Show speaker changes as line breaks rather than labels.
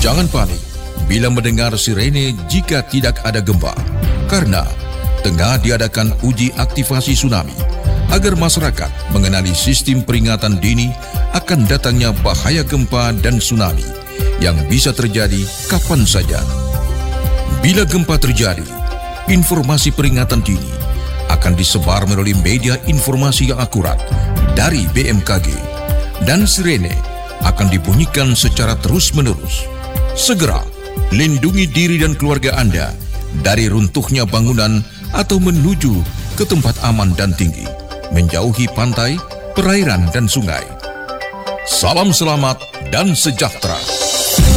Jangan panik bila mendengar sirene jika tidak ada gempa, karena tengah diadakan uji aktivasi tsunami agar masyarakat mengenali sistem peringatan dini akan datangnya bahaya gempa dan tsunami yang bisa terjadi kapan saja. Bila gempa terjadi, informasi peringatan dini akan disebar melalui media informasi yang akurat dari BMKG, dan sirene akan dibunyikan secara terus-menerus. Segera lindungi diri dan keluarga Anda dari runtuhnya bangunan atau menuju ke tempat aman dan tinggi, menjauhi pantai, perairan dan sungai. Salam selamat dan sejahtera.